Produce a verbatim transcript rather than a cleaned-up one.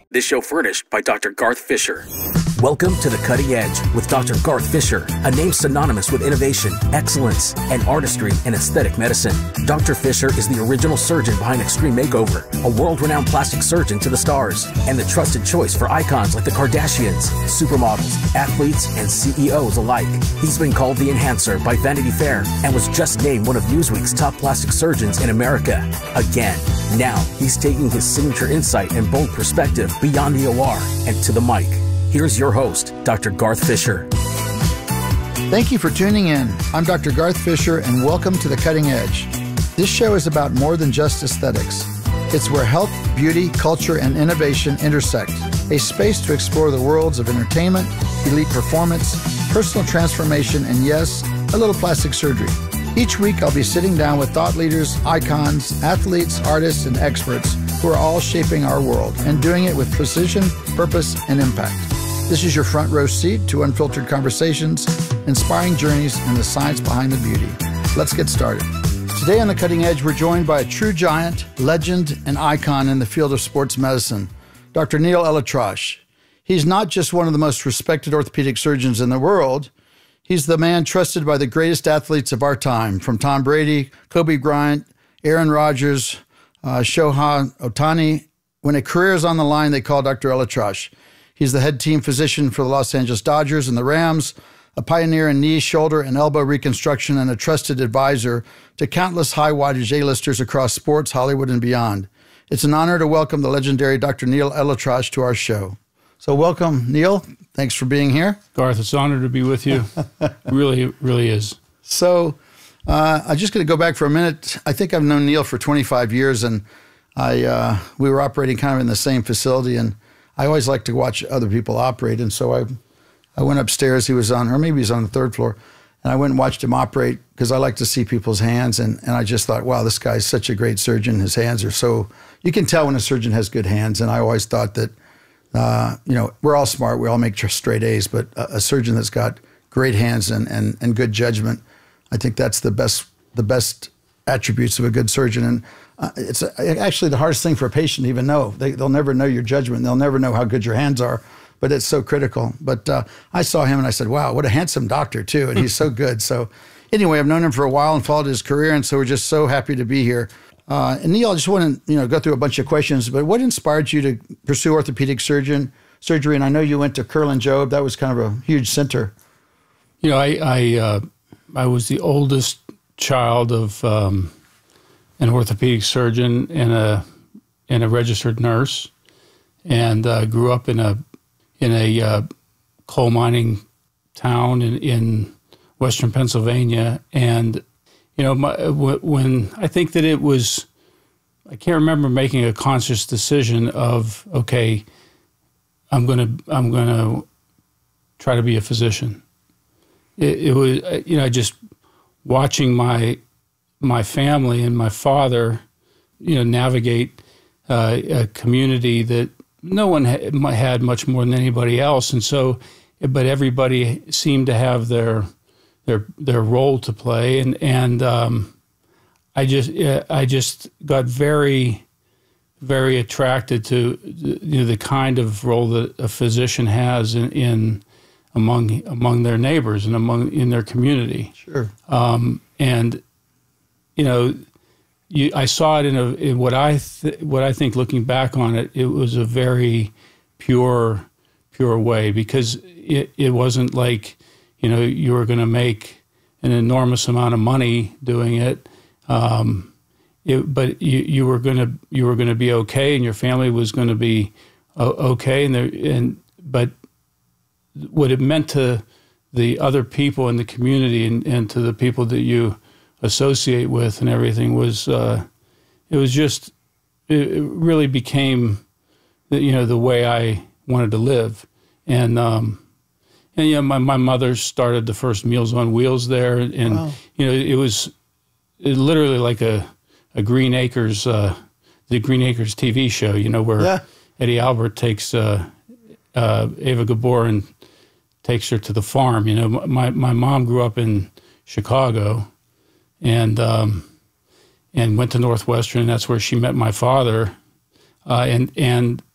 This show furnished by Doctor Garth Fisher. Welcome to The Cutting Edge with Doctor Garth Fisher, a name synonymous with innovation, excellence, and artistry in aesthetic medicine. Doctor Fisher is the original surgeon behind Extreme Makeover, a world-renowned plastic surgeon to the stars, and the trusted choice for icons like the Kardashians, supermodels, athletes, and C E Os alike. He's been called the Enhancer by Vanity Fair and was just named one of Newsweek's top plastic surgeons in America. Again, now he's taking his signature insight and bold perspective beyond the O R and to the mic. Here's your host, Doctor Garth Fisher. Thank you for tuning in. I'm Doctor Garth Fisher, and welcome to The Cutting Edge. This show is about more than just aesthetics. It's where health, beauty, culture, and innovation intersect. A space to explore the worlds of entertainment, elite performance, personal transformation, and yes, a little plastic surgery. Each week, I'll be sitting down with thought leaders, icons, athletes, artists, and experts who are all shaping our world and doing it with precision, purpose, and impact. This is your front row seat to unfiltered conversations, inspiring journeys, and the science behind the beauty. Let's get started. Today on The Cutting Edge, we're joined by a true giant, legend, and icon in the field of sports medicine, Doctor Neil ElAttrache. He's not just one of the most respected orthopedic surgeons in the world. He's the man trusted by the greatest athletes of our time, from Tom Brady, Kobe Bryant, Aaron Rodgers, uh, Shohei Ohtani. When a career is on the line, they call Doctor ElAttrache. He's the head team physician for the Los Angeles Dodgers and the Rams, a pioneer in knee, shoulder, and elbow reconstruction, and a trusted advisor to countless high-wattage A-listers across sports, Hollywood, and beyond. It's an honor to welcome the legendary Doctor Neil ElAttrache to our show. So welcome, Neil. Thanks for being here. Garth, it's an honor to be with you. really, really is. So uh, I'm just going to go back for a minute. I think I've known Neil for twenty-five years, and I uh, we were operating kind of in the same facility, and I always like to watch other people operate. And so I I went upstairs. He was on, or maybe he was on the third floor, and I went and watched him operate because I like to see people's hands. And, and I just thought, wow, this guy's such a great surgeon. His hands are so, you can tell when a surgeon has good hands. And I always thought that, uh, you know, we're all smart. We all make straight A's, but a, a surgeon that's got great hands and, and, and good judgment, I think that's the best, the best attributes of a good surgeon. And uh, it's actually the hardest thing for a patient to even know. They, they'll never know your judgment. They'll never know how good your hands are, but it's so critical. But uh, I saw him and I said, wow, what a handsome doctor too. And he's so good. So anyway, I've known him for a while and followed his career. And so we're just so happy to be here. Uh, and Neil, I just want to you know go through a bunch of questions, but what inspired you to pursue orthopedic surgeon surgery? And I know you went to Kerlan Jobe. That was kind of a huge center. You know, I I, uh, I was the oldest child of um, an orthopedic surgeon and a and a registered nurse, and uh, grew up in a in a uh, coal mining town in, in Western Pennsylvania. And you know, my, when I think that it was, I can't remember making a conscious decision of, okay, I'm gonna I'm gonna try to be a physician. It, it was, you know, just watching my my family and my father, you know, navigate uh, a community that no one ha had much more than anybody else, and so, but everybody seemed to have their their their role to play, and and um, I just I just got very very attracted to you know, the kind of role that a physician has in, in among among their neighbors and among in their community. Sure. Um, and you know, you, I saw it in a in what I th what I think looking back on it, it was a very pure pure way, because it it wasn't like, you know, you were going to make an enormous amount of money doing it, um, it but you you were going to you were going to be okay, and your family was going to be uh, okay, and there and but what it meant to the other people in the community and, and to the people that you associate with and everything was uh, it was just it really became the, you know the way I wanted to live. And um, And, you know, my, my mother started the first Meals on Wheels there. And, wow. you know, it was it literally like a, a Green Acres, uh, the Green Acres T V show, you know, where yeah. Eddie Albert takes uh, uh, Eva Gabor and takes her to the farm. You know, my, my mom grew up in Chicago and, um, and went to Northwestern. And that's where she met my father. Uh, and, and